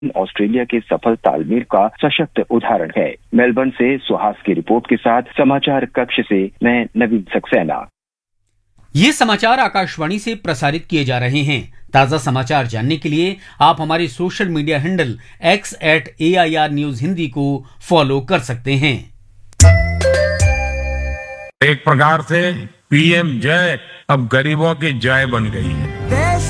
Australia के सफल तालमेल का सशक्त उदाहरण है। मेलबर्न से सुहास की रिपोर्ट के साथ समाचार कक्ष से मैं नवीन सक्सेना। ये समाचार आकाशवाणी से प्रसारित किए जा रहे हैं। ताजा समाचार जानने के लिए आप हमारे social media handle x@AIR News Hindi को फॉलो कर सकते हैं। एक प्रकार से पीएम जय अब गरीबों की जय बन गई है।